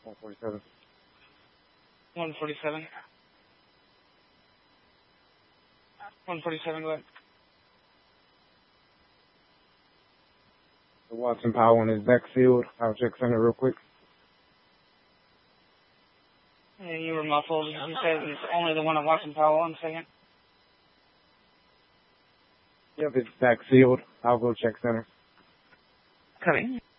147. 147. 147, go ahead. The Watson Power one is backfield. I'll check center real quick. Yeah, you were muffled. You said it's only the one at Watson Powell. 1 second. Yep, it's backfield. I'll go check center. Copy.